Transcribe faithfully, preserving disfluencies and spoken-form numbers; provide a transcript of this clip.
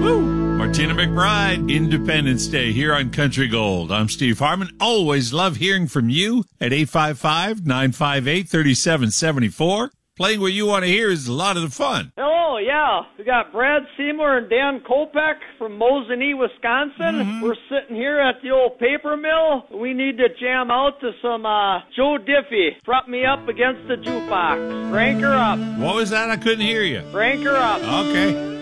Woo! Martina McBride, Independence Day here on Country Gold. I'm Steve Harmon. Always love hearing from you at eight five five, nine five eight, three seven seven four. Playing what you want to hear is a lot of the fun. Hello, yeah. We got Brad Seymour and Dan Kopek from Mosinee, Wisconsin. Mm-hmm. We're sitting here at the old paper mill. We need to jam out to some uh, Joe Diffie. Prop me up against the jukebox. Crank her up. What was that? I couldn't hear you. Crank her up. Okay.